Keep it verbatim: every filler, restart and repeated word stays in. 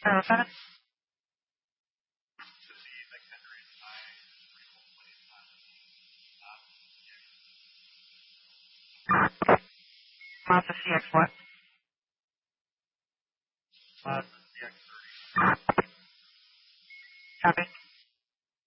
oh seven. Mazda C X what? Mazda C X thirty. Copy.